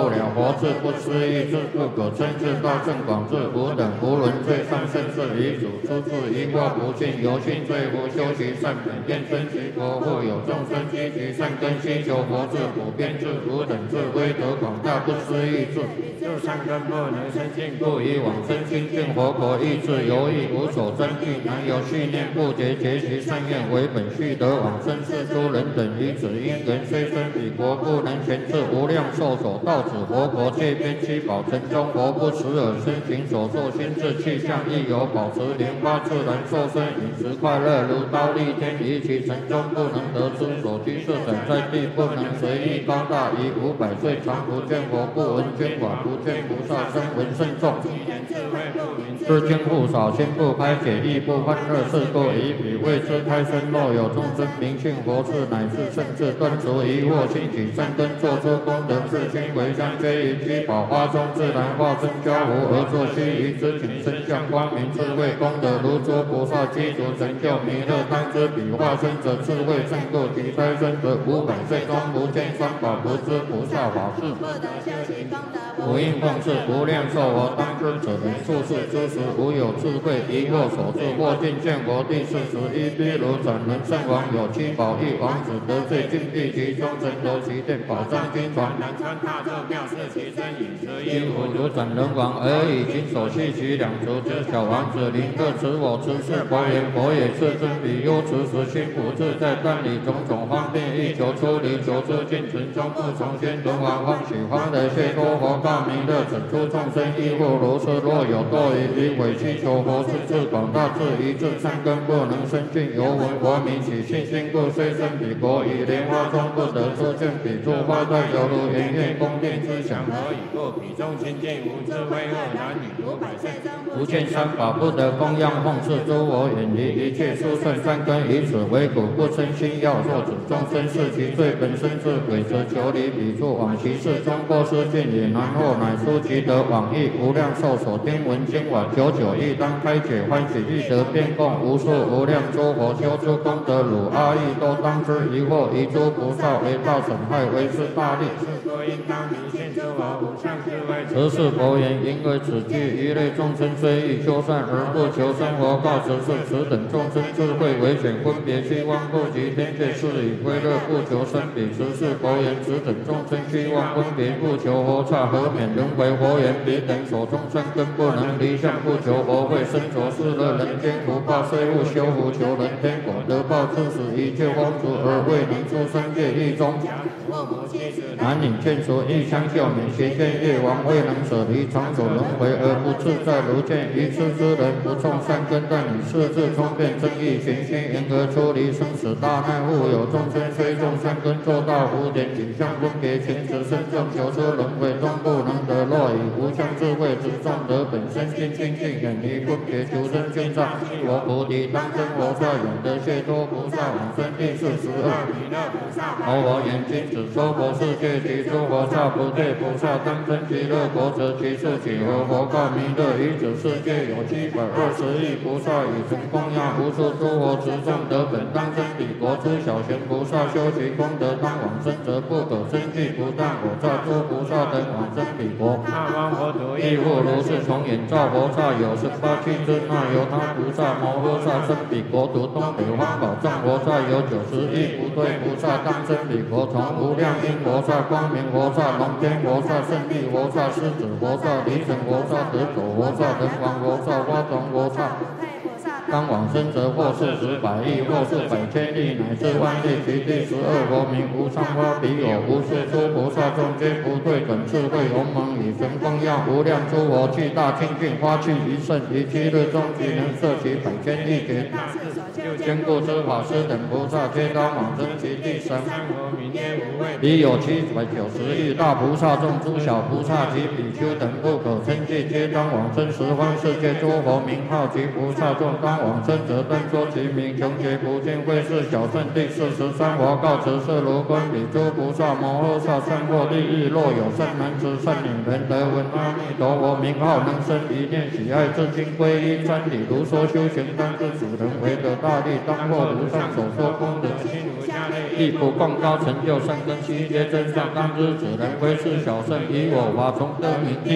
了佛智，不思议智，不可称智，大圣广智，无等无伦最上甚至遗主，出自一过不尽，由心罪无修习善本，愿生其佛，复有众生积其善根，希求佛智，普遍智，无等智，威德广大，不思议智，就善根不能生尽，故以往生清净佛国意志，犹豫无所争议，难有续念不竭，结其善愿为本，须得往生是诸人等于子因缘，虽生彼国，不能全至无量寿所到此佛国，界边七宝城中佛不时而身形所作心智气象，亦有保持莲花自然受身，饮食快乐如刀立天，于其城中不能得知所居设展在地，不能随意高大，以500岁常不见佛，不闻经法，不见菩萨声闻甚众，知经不少，心不开解，亦不欢乐，是故以彼为之开身。若有众生明信佛智，乃至甚至断除疑惑，兴起善根，做出功德，自心为香，皆于居宝花中自然化身交互，而作须臾之景，身相光明，智慧功德如诸菩萨积足成就弥勒，当知彼化身者智慧胜过其胎生者500岁中不见三宝，不知菩萨法事，无应奉事，无量寿佛，当知者人处世之时，无有智慧疑惑所致，或尽见佛第41毗卢转轮圣王有七宝一王子得罪禁闭其中，神罗其殿宝藏金传，南川大众妙事其身饮食衣服如转轮王，而以金手系其两足之小王子临客持我持是佛言，佛也是真彼忧持时心不自在，但以种种方便欲求出离，求出尽尘中不从先轮王欢喜欢的谢脱佛告弥勒，整出众生亦复如是，若有堕于伪祈求佛是智广大，智一智善根不能生尽，由闻佛名起信心故，虽生彼国，以莲花中不得出见彼诸花带，犹如圆月宫殿之祥，何以故？彼中清净无智慧恶男女500岁不见三法，不得供养奉事诸佛，远离一切殊胜善根，以此为苦，不生心要作主众生是其罪本身是鬼，则求离彼处往其事中过失见也，然后乃出其得往诣无量寿所听闻经法，久久亦当开解欢喜，欲得遍供无数无量诸佛，修诸功德汝阿逸都当知疑惑，以诸菩萨为道损害，为是大利。是佛应当明现诸佛无上智慧。此是佛言，因为此句一类众生虽欲修善而不求生活，告此是此等众生智慧为显，分别虚妄不及天界，是以归乐不求生彼。此是佛言，此等众生虚妄分别不求佛刹，何免轮回？佛言，彼等所中生根不能离相，不求佛慧，身着世乐人间福报，虽勿修福求人天果，得报致使一切风俗，而未能出三界狱中。男女眷属亦相救免，邪见业王未能舍离长久轮回而不自在，如见愚痴之人不种善根，但以世智聪辩正义循心，因而出离生死大难。复有众生虽种善根，做到无点景象分别前持身正求出轮回中不能得，若以无相智慧之众得本身心清净，远离分别求生圈上，我菩提当真佛刹，永得解脱菩萨往生第42弥勒菩萨。佛言，今子说佛世界及诸佛刹不对菩萨当真极乐国，则其数几何？佛告弥勒，于此世界有720亿菩萨，以成供养无数诸佛持众得本当生彼国。诸小贤菩萨修其功德当往生，则不可生计，不但我刹诸菩萨等往生彼国。那方佛土亦复如是，从眼照佛刹有18气之那由他菩萨摩诃萨生彼国土，东北方宝藏佛刹有90亿不对菩萨当生彼国，从无量音佛刹、光明佛刹、龙天佛刹、胜利佛刹、狮子佛刹、离尘佛刹、得走佛刹、人王佛刹、花种佛刹。当往生者，或是10百亿，或是百千亿，乃至万亿。其第12佛名无上花彼有无数诸菩萨众，皆不退转智慧鸿蒙，以神供养无量诸佛，具大清净花气一甚，于7日中即能摄其百千亿劫。坚固之法师等菩萨，皆当往生其第13佛名曰无畏。彼有790亿大菩萨众，诸小菩萨及比丘等不可称计，皆当往生十方世界诸佛名号及菩萨众，当往生者单说其名，穷劫不尽，会是小圣第43佛告辞是如观彼诸菩萨摩诃萨善获利益，若有善男子善女人得闻阿弥陀佛名号，能生一念喜爱至今皈依专理，如说修行当知主人为得大利，当获如上所说功德，心如下类。 地不共高，成就善根，七劫真相，当知此人非是小圣，以我法从得名。